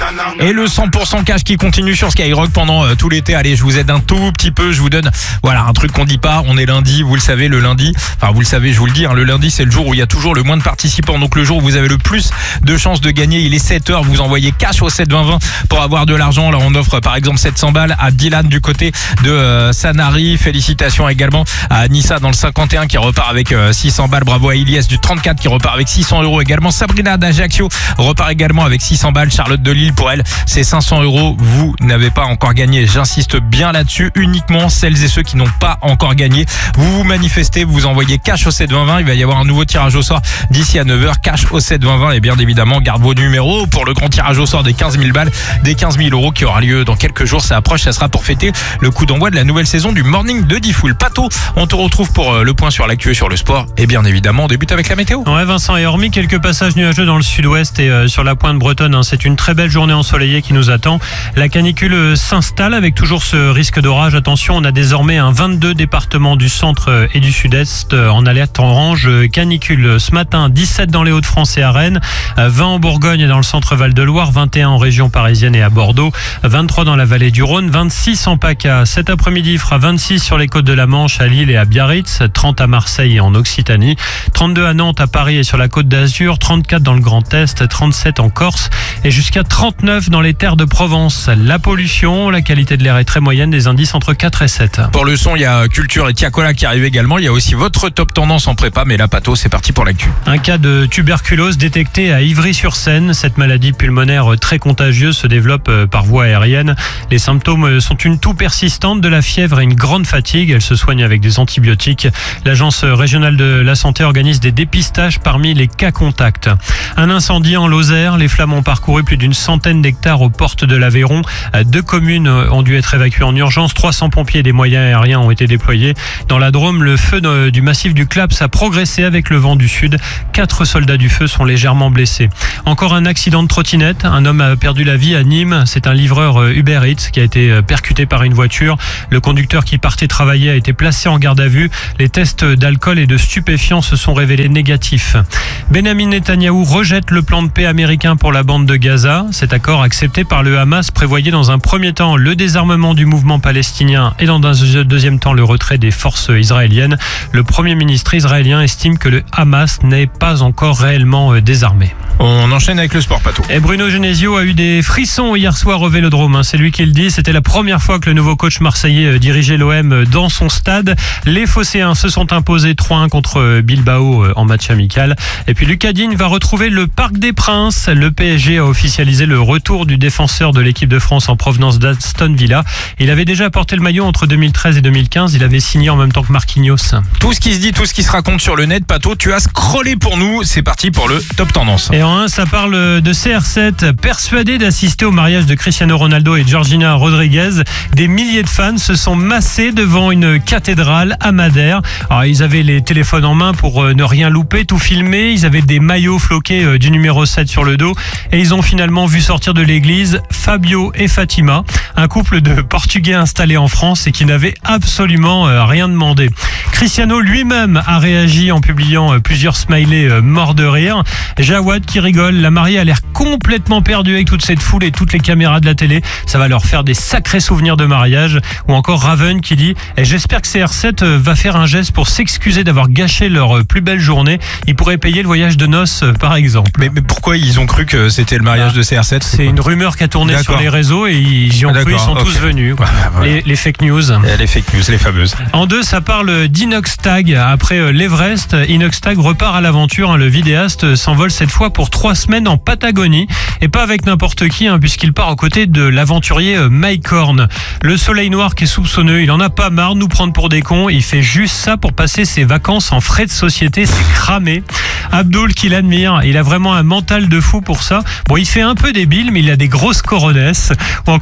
Et le 100% cash qui continue sur Skyrock pendant tout l'été. Allez, je vous aide un tout petit peu, je vous donne un truc qu'on dit pas. On est lundi, vous le savez, le lundi. Enfin, vous le savez, je vous le dis, le lundi c'est le jour où il y a toujours le moins de participants. Donc le jour où vous avez le plus de chances de gagner. Il est 7h, vous envoyez cash au 72020 pour avoir de l'argent. Là, on offre par exemple 700 balles à Dylan du côté de Sanary. Félicitations également à Nissa dans le 51 qui repart avec 600 balles. Bravo à Iliès du 34 qui repart avec 600 € également. Sabrina d'Ajaccio repart également avec 600 balles. Charlotte de Lille, pour elle, c'est 500 €. Vous n'avez pas encore gagné. J'insiste bien là-dessus. Uniquement celles et ceux qui n'ont pas encore gagné. Vous vous manifestez, vous envoyez cash au 72020. Il va y avoir un nouveau tirage au sort d'ici à 9h. Cash au 72020. Et bien évidemment, garde vos numéros pour le grand tirage au sort des 15 000 balles, des 15 000 € qui aura lieu dans quelques jours. Ça approche, ça sera pour fêter le coup d'envoi de la nouvelle saison du Morning de Diffoul. Pato, on te retrouve pour le point sur l'actu et sur le sport. Et bien évidemment, on débute avec la météo. Ouais, Vincent, et hormis quelques passages nuageux dans le sud-ouest et sur la pointe bretonne, c'est une très belle journée ensoleillée qui nous attend. La canicule s'installe avec toujours ce risque d'orage. Attention, on a désormais 22 départements du centre et du sud-est en alerte orange canicule. Ce matin, 17 dans les Hauts-de-France et à Rennes, 20 en Bourgogne et dans le centre Val-de-Loire, 21 en région parisienne et à Bordeaux, 23 dans la vallée du Rhône, 26 en PACA. Cet après-midi, il fera 26 sur les côtes de la Manche, à Lille et à Biarritz, 30 à Marseille et en Occitanie, 32 à Nantes, à Paris et sur la côte d'Azur, 34 dans le Grand Est, 37 en Corse et jusqu'à 39 dans les terres de Provence. La pollution, la qualité de l'air est très moyenne, des indices entre 4 et 7. Pour le son, il y a Culture et Tiakola qui arrivent également. Il y a aussi votre top tendance en prépa, mais là, Pato, c'est parti pour l'actu. Un cas de tuberculose détecté à Ivry-sur-Seine. Cette maladie pulmonaire très contagieuse se développe par voie aérienne. Les symptômes sont une toux persistante, de la fièvre et une grande fatigue. Elle se soigne avec des antibiotiques. L'Agence régionale de la santé organise des dépistages parmi les cas contacts. Un incendie en Lozère. Les flammes ont parcouru plus d'une centaine d'hectares aux portes de l'Aveyron. 2 communes ont dû être évacuées en urgence. 300 pompiers et des moyens aériens ont été déployés. Dans la Drôme, le feu du massif du Claps a progressé avec le vent du sud. 4 soldats du feu sont légèrement blessés. Encore un accident de trottinette. Un homme a perdu la vie à Nîmes. C'est un livreur Uber Eats qui a été percuté par une voiture. Le conducteur qui partait travailler a été placé en garde à vue. Les tests d'alcool et de stupéfiants se sont révélés négatifs. Benjamin Netanyahou rejette le plan de paix américain pour la bande de Gaza. Cet accord accepté par le Hamas prévoyait dans un premier temps le désarmement du mouvement palestinien et dans un deuxième temps le retrait des forces israéliennes. Le Premier ministre israélien estime que le Hamas n'est pas encore réellement désarmé. On enchaîne avec le sport, Pato. Et Bruno Genesio a eu des frissons hier soir au Vélodrome. C'est lui qui le dit. C'était la première fois que le nouveau coach marseillais dirigeait l'OM dans son stade. Les Phocéens se sont imposés 3-1 contre Bilbao en match amical. Et puis Lucas Digne va retrouver le Parc des Princes. Le PSG a officialisé le retour du défenseur de l'équipe de France en provenance d'Aston Villa. Il avait déjà porté le maillot entre 2013 et 2015. Il avait signé en même temps que Marquinhos. Tout ce qui se dit, tout ce qui se raconte sur le net, Pato, tu as scrollé pour nous. C'est parti pour le top tendance. Et en 1, ça parle de CR7. Persuadé d'assister au mariage de Cristiano Ronaldo et Georgina Rodriguez, des milliers de fans se sont massés devant une cathédrale à Madère. Alors, ils avaient les téléphones en main pour ne rien louper, tout filmer. Ils avaient des maillots floqués du numéro 7 sur le dos. Et ils ont finalement vu sortir de l'église Fabio et Fatima, un couple de Portugais installés en France et qui n'avaient absolument rien demandé. Cristiano lui-même a réagi en publiant plusieurs smileys morts de rire. Jawad qui rigole, la mariée a l'air complètement perdue avec toute cette foule et toutes les caméras de la télé. Ça va leur faire des sacrés souvenirs de mariage. Ou encore Raven qui dit « J'espère que CR7 va faire un geste pour s'excuser d'avoir gâché leur plus belle journée. Ils pourraient payer le voyage de noces par exemple. » Mais pourquoi ils ont cru que c'était le mariage de CR7 ? C'est une rumeur qui a tourné sur les réseaux et ils y ont cru, ils sont tous venus. Les fake news. Les fake news, les fameuses. En 2, ça parle d'Inoxtag. Après l'Everest, Inoxtag repart à l'aventure. Le vidéaste s'envole cette fois pour 3 semaines en Patagonie. Et pas avec n'importe qui, puisqu'il part aux côtés de l'aventurier Mike Horn. Le soleil noir qui est soupçonneux, il en a pas marre de nous prendre pour des cons. Il fait juste ça pour passer ses vacances en frais de société. C'est cramé. Abdul qui l'admire, il a vraiment un mental de fou pour ça. Bon, il fait un peu débile, mais il a des grosses coronesses. Ou encore Magali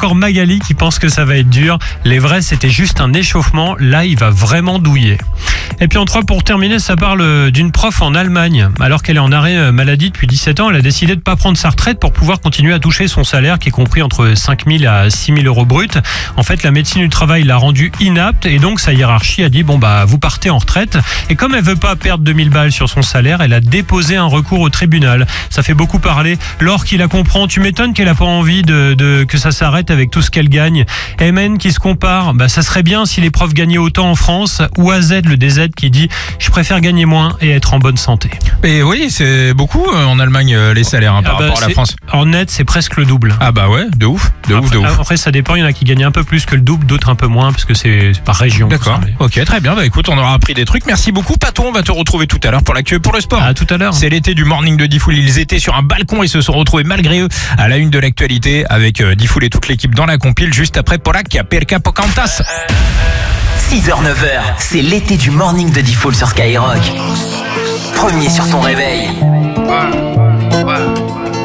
Magali qui pense que ça va être dur. Les vrais, c'était juste un échauffement. Là, il va vraiment douiller. Et puis en 3, pour terminer, ça parle d'une prof en Allemagne. Alors qu'elle est en arrêt maladie depuis 17 ans, elle a décidé de ne pas prendre sa retraite pour pouvoir continuer à toucher son salaire qui est compris entre 5 000 à 6 000 euros bruts. En fait, la médecine du travail l'a rendue inapte et donc sa hiérarchie a dit bon bah vous partez en retraite. Et comme elle veut pas perdre 2000 balles sur son salaire, elle a déposé un recours au tribunal. Ça fait beaucoup parler. Laure qui la comprend, tu m'étonnes qu'elle a pas envie que ça s'arrête avec tout ce qu'elle gagne. MN qui se compare, bah ça serait bien si les profs gagnaient autant en France. Ou AZ, le DZ qui dit je préfère gagner moins et être en bonne santé. Et oui, c'est beaucoup en Allemagne les salaires par rapport à la France. En net, c'est presque le double. Ah bah ouais, de ouf. Après, ça dépend. Il y en a qui gagnent un peu plus que le double, d'autres un peu moins, parce que c'est par région. D'accord. Ok, très bien. Bah écoute, on aura appris des trucs. Merci beaucoup, Paton. On va te retrouver tout à l'heure pour l'actu et pour le sport. À tout à l'heure. C'est l'été du morning de Diffoul. Ils étaient sur un balcon et se sont retrouvés malgré eux à la une de l'actualité avec Diffoul et toute l'équipe dans la compile juste après Polak Perca Pocantas. 6h, 9h, c'est l'été du morning de Diffoul sur Skyrock. Premier sur ton réveil.